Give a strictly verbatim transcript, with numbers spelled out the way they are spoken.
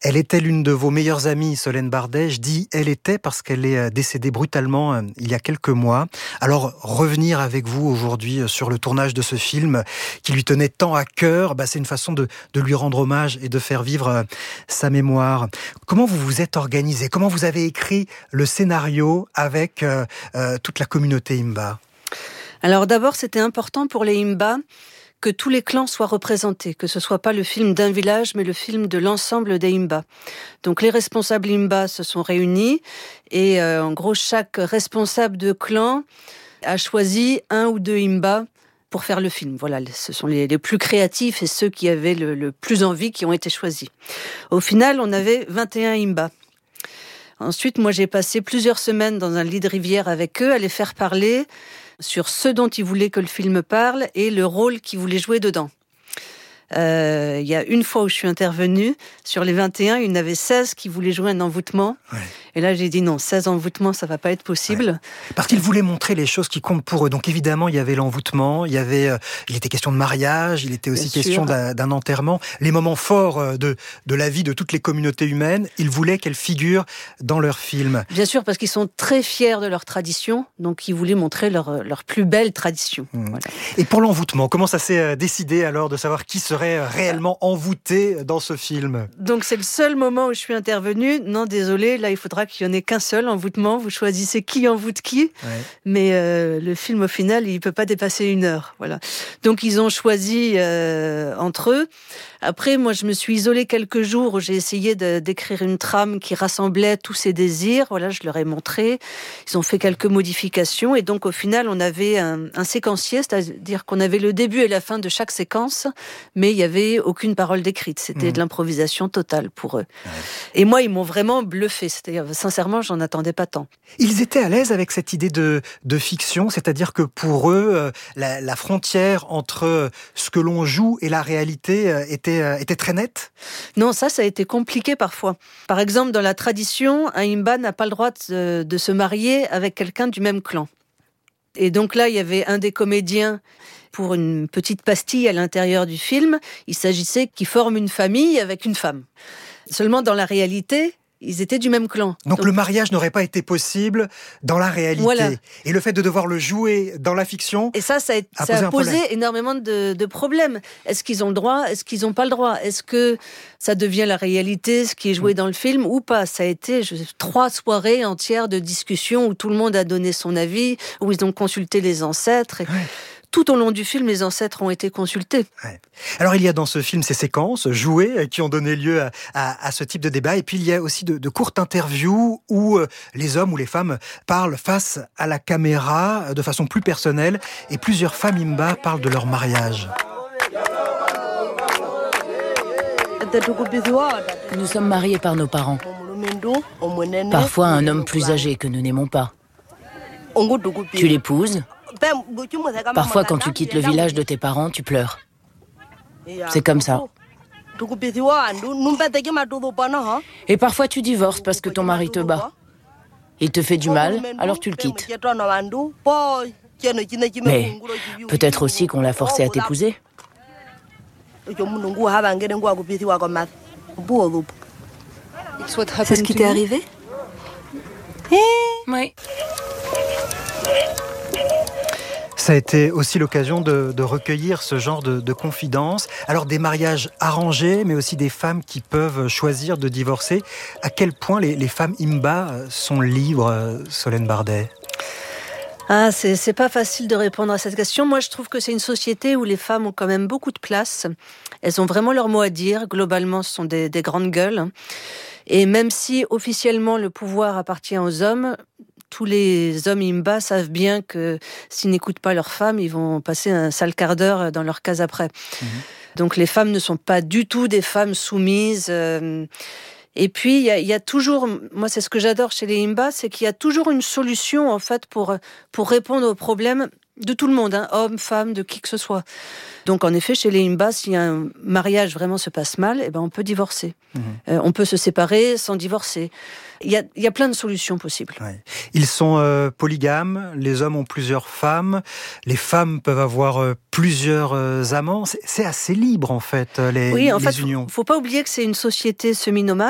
Elle était l'une de vos meilleures amies, Solène Bardet. Je dis « elle était » parce qu'elle est décédée brutalement il y a quelques mois. Alors, revenir avec vous aujourd'hui sur le tournage de ce film qui lui tenait tant à cœur, bah, c'est une façon de, de lui rendre hommage et de faire vivre sa mémoire. Comment vous vous êtes organisé? Comment vous avez écrit le scénario avec euh, euh, toute la communauté Himba? Alors d'abord, c'était important pour les Himba que tous les clans soient représentés, que ce soit pas le film d'un village, mais le film de l'ensemble des Himba. Donc les responsables Himba se sont réunis et euh, en gros chaque responsable de clan a choisi un ou deux Himba pour faire le film. Voilà, ce sont les, les plus créatifs et ceux qui avaient le, le plus envie qui ont été choisis. Au final, on avait vingt et un Himba. Ensuite, moi j'ai passé plusieurs semaines dans un lit de rivière avec eux, à les faire parler sur ce dont ils voulaient que le film parle et le rôle qu'ils voulaient jouer dedans. Euh, il y a une fois où je suis intervenue, sur les vingt et un, il y en avait seize qui voulaient jouer un envoûtement. Ouais. Et là, j'ai dit non, seize envoûtements, ça va pas être possible. Ouais. Parce qu'ils voulaient montrer les choses qui comptent pour eux. Donc évidemment, il y avait l'envoûtement, il y avait, euh, il était question de mariage, il était aussi Bien question d'un, d'un enterrement. Les moments forts de, de la vie de toutes les communautés humaines, ils voulaient qu'elles figurent dans leur film. Bien sûr, parce qu'ils sont très fiers de leur tradition, donc ils voulaient montrer leur, leur plus belle tradition. Mmh. Voilà. Et pour l'envoûtement, comment ça s'est décidé alors de savoir qui serait réellement envoûté dans ce film? Donc c'est le seul moment où je suis intervenue. Non, désolé, là il faudra qu'il n'y en ait qu'un seul envoûtement. Vous choisissez qui envoûte qui. Ouais. Mais euh, le film au final, il ne peut pas dépasser une heure. Voilà. Donc ils ont choisi euh, entre eux. Après, moi je me suis isolée quelques jours où j'ai essayé de, d'écrire une trame qui rassemblait tous ces désirs. Voilà, je leur ai montré. Ils ont fait quelques modifications et donc au final on avait un, un séquencier, c'est-à-dire qu'on avait le début et la fin de chaque séquence, mais il n'y avait aucune parole décrite. C'était mmh. de l'improvisation totale pour eux. Ouais. Et moi, ils m'ont vraiment bluffé. C'est-à-dire, sincèrement, j'en attendais pas tant. Ils étaient à l'aise avec cette idée de, de fiction, c'est-à-dire que pour eux, la, la frontière entre ce que l'on joue et la réalité était, était très nette? Non, ça, ça a été compliqué parfois. Par exemple, dans la tradition, un Himba n'a pas le droit de, de se marier avec quelqu'un du même clan. Et donc là, il y avait un des comédiens pour une petite pastille à l'intérieur du film. Il s'agissait qu'ils forment une famille avec une femme. Seulement, dans la réalité, ils étaient du même clan. Donc, Donc le mariage n'aurait pas été possible dans la réalité. Voilà. Et le fait de devoir le jouer dans la fiction... Et ça, ça a, a ça posé, a posé énormément de, de problèmes. Est-ce qu'ils ont le droit? Est-ce qu'ils n'ont pas le droit? Est-ce que ça devient la réalité, ce qui est joué mmh. dans le film, ou pas? Ça a été je, trois soirées entières de discussions où tout le monde a donné son avis, où ils ont consulté les ancêtres. Et... Ouais. Tout au long du film, les ancêtres ont été consultés. Ouais. Alors, il y a dans ce film ces séquences jouées qui ont donné lieu à, à, à ce type de débat. Et puis, il y a aussi de, de courtes interviews où les hommes ou les femmes parlent face à la caméra de façon plus personnelle. Et plusieurs femmes Himba parlent de leur mariage. Nous sommes mariés par nos parents. Parfois, un homme plus âgé que nous n'aimons pas. Tu l'épouses. Parfois, quand tu quittes le village de tes parents, tu pleures. C'est comme ça. Et parfois, tu divorces parce que ton mari te bat. Il te fait du mal, alors tu le quittes. Mais peut-être aussi qu'on l'a forcé à t'épouser. C'est ce qui t'est arrivé? Oui. Ça a été aussi l'occasion de, de recueillir ce genre de, de confidences. Alors des mariages arrangés, mais aussi des femmes qui peuvent choisir de divorcer. À quel point les, les femmes Himba sont libres, Solène Bardet? Ah, c'est, c'est pas facile de répondre à cette question. Moi, je trouve que c'est une société où les femmes ont quand même beaucoup de place. Elles ont vraiment leur mot à dire. Globalement, ce sont des, des grandes gueules. Et même si officiellement le pouvoir appartient aux hommes, tous les hommes Himba savent bien que s'ils n'écoutent pas leurs femmes, ils vont passer un sale quart d'heure dans leur case après. Mmh. Donc les femmes ne sont pas du tout des femmes soumises. Euh, et puis il y a, y a toujours, moi c'est ce que j'adore chez les Himba, c'est qu'il y a toujours une solution en fait pour pour répondre aux problèmes de tout le monde, hein, hommes, femmes, de qui que ce soit. Donc en effet, chez les Himba, si un mariage vraiment se passe mal, eh ben on peut divorcer. Mmh. Euh, on peut se séparer sans divorcer. Il y a, il y a plein de solutions possibles. Ouais. Ils sont euh, polygames, les hommes ont plusieurs femmes, les femmes peuvent avoir euh, plusieurs euh, amants. C'est, c'est assez libre en fait, les, oui, en les fait, unions. Il ne faut pas oublier que c'est une société semi-nomade.